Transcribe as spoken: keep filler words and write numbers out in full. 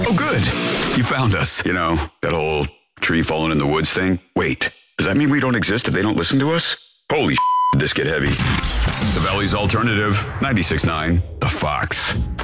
Oh, good. You found us. You know, that whole tree falling in the woods thing? Wait, does that mean we don't exist if they don't listen to us? Holy did this get heavy. The Valley's Alternative, ninety-six point nine, The Fox.